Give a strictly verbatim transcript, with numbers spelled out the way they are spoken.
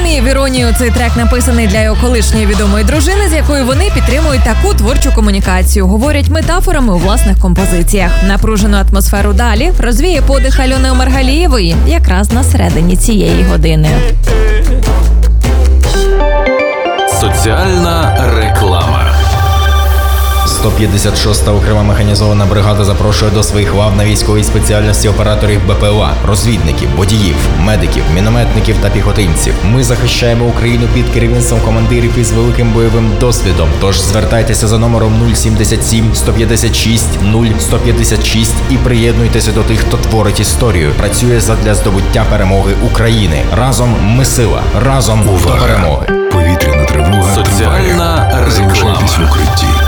розуміє Віронію, цей трек написаний для його колишньої відомої дружини, з якою вони підтримують таку творчу комунікацію, говорять метафорами у власних композиціях. Напружену атмосферу далі розвіє подих Альони Омаргалієвої якраз на середині цієї години. Соціальна реклама. сто п'ятдесят шоста окрема механізована бригада запрошує до своїх лав на військовій спеціальності операторів БПЛА, розвідників, водіїв, медиків, мінометників та піхотинців. Ми захищаємо Україну під керівництвом командирів із великим бойовим досвідом. Тож звертайтеся за номером нуль сімдесят сім сто п'ятдесят шість нуль сто п'ятдесят шість і приєднуйтеся до тих, хто творить історію. Працює задля здобуття перемоги України. Разом ми сила. Разом Увага! до перемоги. Повітряна тривога Соціальна триває. реклама. Залишайтесь в укритті.